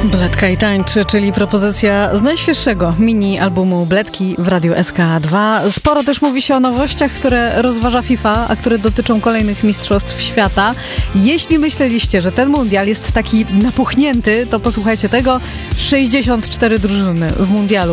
Bledka i tańczy, czyli propozycja z najświeższego mini-albumu Bledki w Radiu SK2. Sporo też mówi się o nowościach, które rozważa FIFA, a które dotyczą kolejnych mistrzostw świata. Jeśli myśleliście, że ten mundial jest taki napuchnięty, to posłuchajcie tego. 64 drużyny w mundialu